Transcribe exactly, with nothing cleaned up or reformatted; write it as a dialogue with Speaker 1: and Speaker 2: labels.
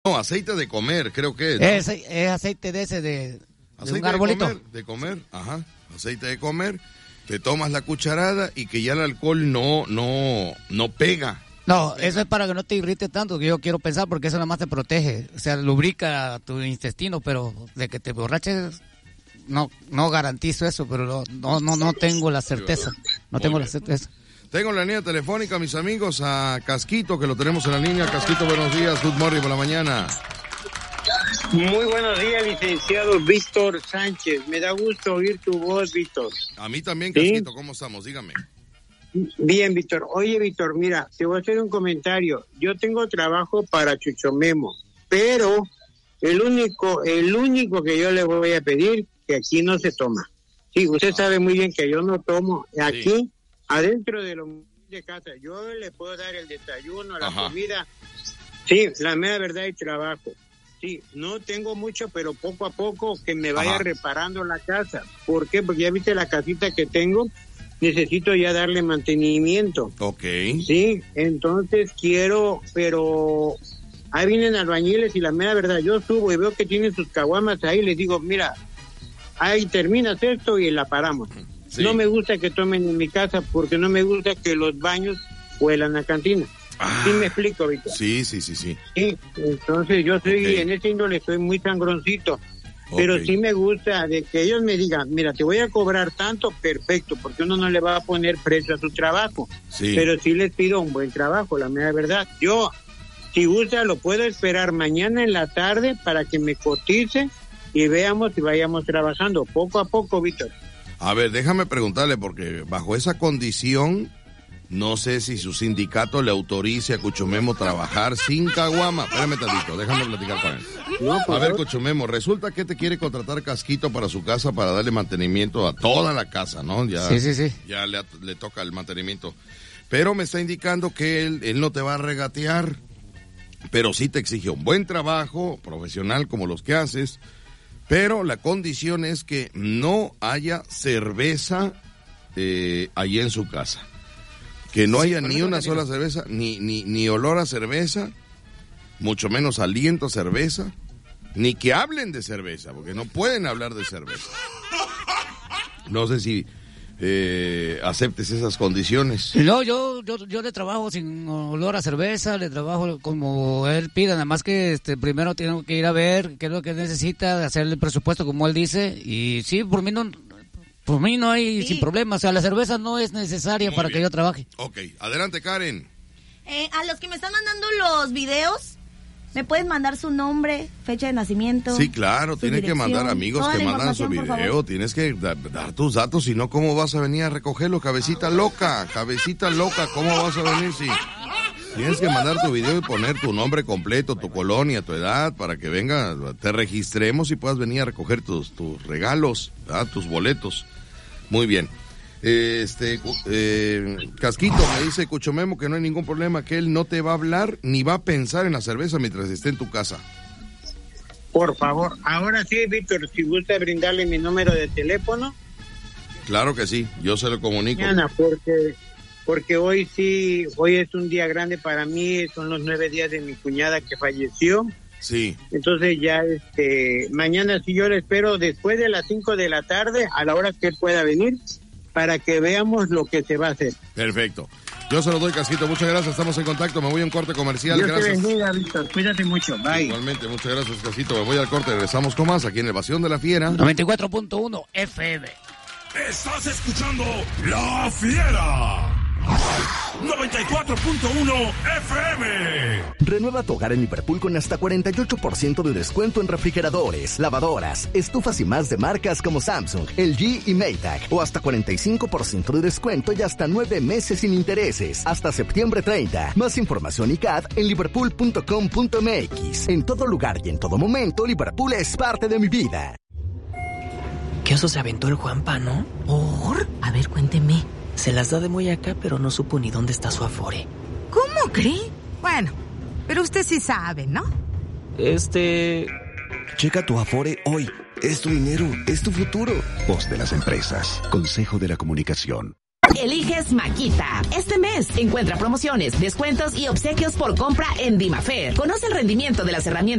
Speaker 1: No, aceite de comer, creo que es, ¿no?
Speaker 2: Es, es aceite de ese, de, de
Speaker 1: aceite
Speaker 2: un arbolito.
Speaker 1: De comer, de comer, ajá, aceite de comer, te tomas la cucharada y que ya el alcohol no, no, no pega.
Speaker 2: No, eso es para que no te irrite tanto, que yo quiero pensar, porque eso nada más te protege. O sea, lubrica tu intestino, pero de que te borraches, no no garantizo eso, pero no no no tengo la certeza. No tengo la certeza.
Speaker 1: Tengo en la línea telefónica, mis amigos, a Casquito, que lo tenemos en la línea. Casquito, buenos días, good morning por la mañana.
Speaker 3: Muy buenos días, licenciado Víctor Sánchez. Me da gusto oír tu voz, Víctor.
Speaker 1: A mí también, Casquito, ¿sí? ¿Cómo estamos? Dígame.
Speaker 3: Bien, Víctor. Oye, Víctor, mira, te voy a hacer un comentario. Yo tengo trabajo para Chucho Memo, pero el único, el único que yo le voy a pedir, que aquí no se toma. Sí, usted ah. sabe muy bien que yo no tomo aquí, sí. adentro de lo de casa. Yo le puedo dar el desayuno, la Ajá. comida. Sí, la mera verdad y trabajo. Sí, no tengo mucho, pero poco a poco que me vaya Ajá. reparando la casa. ¿Por qué? Porque ya viste la casita que tengo. Necesito ya darle mantenimiento.
Speaker 1: Ok.
Speaker 3: Sí, entonces quiero, pero ahí vienen albañiles y la mera verdad, yo subo y veo que tienen sus caguamas ahí, les digo, mira, ahí terminas esto y la paramos. Sí. No me gusta que tomen en mi casa porque no me gusta que los baños huelan a cantina. Ah, ¿sí me explico, Víctor?
Speaker 1: Sí, sí, sí, sí.
Speaker 3: Sí, entonces yo soy, okay. en ese índole estoy muy sangroncito. Pero okay. sí me gusta de que ellos me digan, mira, te voy a cobrar tanto, perfecto, porque uno no le va a poner precio a su trabajo. Sí. Pero sí les pido un buen trabajo, la mera verdad. Yo, si gusta, lo puedo esperar mañana en la tarde para que me cotice y veamos si vayamos trabajando poco a poco, Víctor.
Speaker 1: A ver, déjame preguntarle, porque bajo esa condición, no sé si su sindicato le autorice a Cuchumemo trabajar sin caguama. Espérame tantito, déjame platicar con él. No, a ver, Cuchumemo, resulta que te quiere contratar Casquito para su casa para darle mantenimiento a toda la casa, ¿no? Ya,
Speaker 2: sí, sí, sí.
Speaker 1: Ya le, le toca el mantenimiento. Pero me está indicando que él, él no te va a regatear, pero sí te exige un buen trabajo profesional como los que haces, pero la condición es que no haya cerveza eh, allí en su casa. Que no haya ni una sola cerveza, ni, ni, ni olor a cerveza, mucho menos aliento a cerveza, ni que hablen de cerveza, porque no pueden hablar de cerveza. No sé si eh, aceptes esas condiciones.
Speaker 2: No, yo, yo yo le trabajo sin olor a cerveza, le trabajo como él pida, nada más que este primero tengo que ir a ver qué es lo que necesita, hacerle el presupuesto como él dice, y sí, por mí no... Por mí no hay, sí. sin problema, o sea, la cerveza no es necesaria Muy para bien. que yo trabaje.
Speaker 1: Ok, adelante, Karen.
Speaker 4: Eh, a los que me están mandando los videos, ¿me pueden mandar su nombre, fecha de nacimiento?
Speaker 1: Sí, claro, tienes que mandar amigos que mandan su video, tienes que da, dar tus datos, si no, ¿cómo vas a venir a recogerlo? Cabecita loca, cabecita loca, ¿cómo vas a venir si...? Tienes que mandar tu video y poner tu nombre completo, tu colonia, tu edad, para que venga, te registremos y puedas venir a recoger tus, tus regalos, ¿verdad? Tus boletos. Muy bien. Este, eh, Casquito me dice Cuchumemo que no hay ningún problema, que él no te va a hablar ni va a pensar en la cerveza mientras esté en tu casa.
Speaker 3: Por favor, ahora sí, Víctor, si gusta brindarle mi número de teléfono.
Speaker 1: Claro que sí, yo se lo comunico.
Speaker 3: Mañana, porque... porque hoy sí, hoy es un día grande para mí, son los nueve días de mi cuñada que falleció.
Speaker 1: Sí.
Speaker 3: Entonces ya, este, mañana sí yo le espero después de las cinco de la tarde, a la hora que él pueda venir, para que veamos lo que se va a hacer.
Speaker 1: Perfecto. Yo se lo doy, Casquito, muchas gracias, estamos en contacto, me voy a un corte comercial,
Speaker 3: Dios
Speaker 1: gracias.
Speaker 3: Te bendiga, Víctor, cuídate mucho, bye.
Speaker 1: Igualmente, muchas gracias, Casquito, me voy al corte, regresamos con más aquí en Evasión de la Fiera.
Speaker 2: noventa y cuatro punto uno F M.
Speaker 5: Estás escuchando La Fiera. noventa y cuatro punto uno F M.
Speaker 6: Renueva tu hogar en Liverpool con hasta cuarenta y ocho por ciento de descuento en refrigeradores, lavadoras, estufas y más de marcas como Samsung, L G y Maytag. O hasta cuarenta y cinco por ciento de descuento y hasta nueve meses sin intereses. Hasta septiembre treinta. Más información y C A D en liverpool punto com punto m x. En todo lugar y en todo momento, Liverpool es parte de mi vida.
Speaker 7: ¿Qué oso se aventó el Juanpa, no?
Speaker 8: ¿Por? A ver, cuénteme.
Speaker 7: Se las da de muy acá, pero no supo ni dónde está su Afore.
Speaker 8: ¿Cómo cree? Bueno, pero usted sí sabe, ¿no?
Speaker 7: Este...
Speaker 9: Checa tu Afore hoy. Es tu dinero, es tu futuro. Voz de las empresas. Consejo de la Comunicación.
Speaker 10: Eliges Maquita. Este mes encuentra promociones, descuentos y obsequios por compra en Dimafer. Conoce el rendimiento de las herramientas